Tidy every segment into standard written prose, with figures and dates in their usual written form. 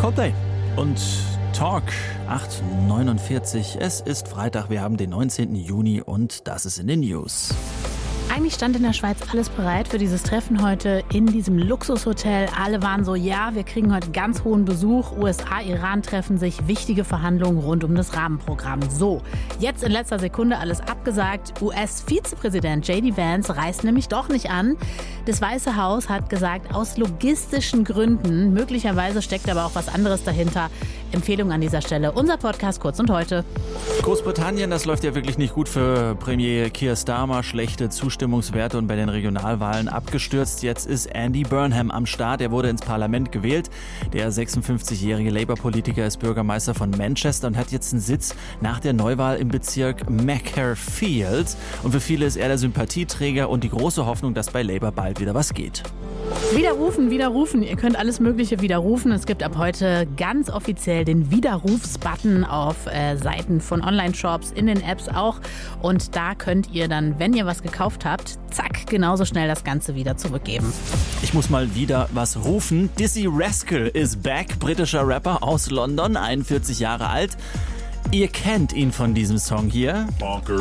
Coldplay und Talk 8:49. Es ist Freitag, wir haben den 19. Juni und das ist in den News. Eigentlich stand in der Schweiz alles bereit für dieses Treffen heute in diesem Luxushotel. Alle waren so, ja, wir kriegen heute ganz hohen Besuch. USA, Iran treffen sich, wichtige Verhandlungen rund um das Rahmenprogramm. So, jetzt in letzter Sekunde alles abgesagt. US-Vizepräsident J.D. Vance reist nämlich doch nicht an. Das Weiße Haus hat gesagt, aus logistischen Gründen. Möglicherweise steckt aber auch was anderes dahinter. Empfehlung an dieser Stelle. Unser Podcast Kurz und Heute. Großbritannien, das läuft ja wirklich nicht gut für Premier Keir Starmer. Schlechte Zustimmungswerte und bei den Regionalwahlen abgestürzt. Jetzt ist Andy Burnham am Start. Er wurde ins Parlament gewählt. Der 56-jährige Labour-Politiker ist Bürgermeister von Manchester und hat jetzt einen Sitz nach der Neuwahl im Bezirk Macclesfield. Und für viele ist er der Sympathieträger und die große Hoffnung, dass bei Labour bald wieder was geht. Widerrufen, widerrufen. Ihr könnt alles Mögliche widerrufen. Es gibt ab heute ganz offiziell den Widerrufsbutton auf Seiten von Online-Shops, in den Apps auch. Und da könnt ihr dann, wenn ihr was gekauft habt, zack, genauso schnell das Ganze wieder zurückgeben. Ich muss mal wieder was rufen. Dizzy Rascal is back. Britischer Rapper aus London, 41 Jahre alt. Ihr kennt ihn von diesem Song hier. Bonkers.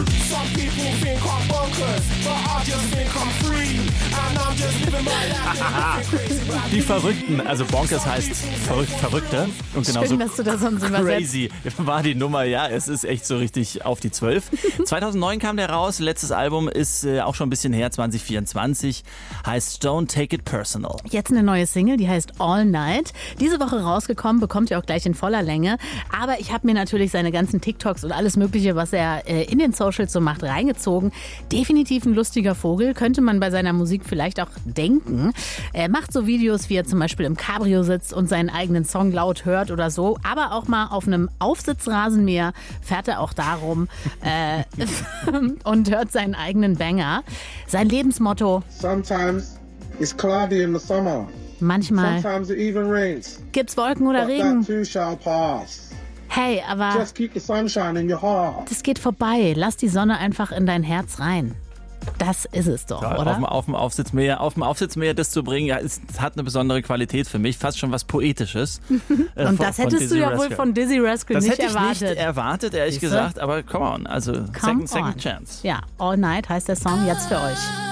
Die Verrückten, also Bonkers heißt Verrückte. Und genauso Schön, dass du das sonst übersetzt. crazy war die Nummer, ja, es ist echt so richtig auf die 12. 2009 kam der raus, letztes Album ist auch schon ein bisschen her, 2024, heißt Don't Take It Personal. Jetzt eine neue Single, die heißt All Night. Diese Woche rausgekommen, bekommt ihr auch gleich in voller Länge. Aber ich habe mir natürlich seine ganzen TikToks und alles Mögliche, was er in den Socials so macht, reingezogen. Definitiv ein lustiger Vogel, könnte man bei seiner Musik vielleicht auch denken. Er macht so Videos, wie er zum Beispiel im Cabrio sitzt und seinen eigenen Song laut hört oder so. Aber auch mal auf einem Aufsitzrasenmäher fährt er auch darum und hört seinen eigenen Banger. Sein Lebensmotto: Sometimes it's cloudy in the summer. Manchmal Sometimes it even rains. gibt's Wolken oder But Regen. that too shall pass. Hey, aber Just keep the sunshine in your heart. das geht vorbei. Lass die Sonne einfach in dein Herz rein. Das ist es doch, Ja, oder? auf dem Aufsitzmäher das zu bringen, ja, es hat eine besondere Qualität für mich, fast schon was Poetisches. Und das hättest du ja wohl von Dizzy Rascal Das nicht hätte ich erwartet. nicht erwartet, ehrlich Siehste? gesagt, aber come on, also Come second on. chance. Ja, All Night heißt der Song jetzt für euch.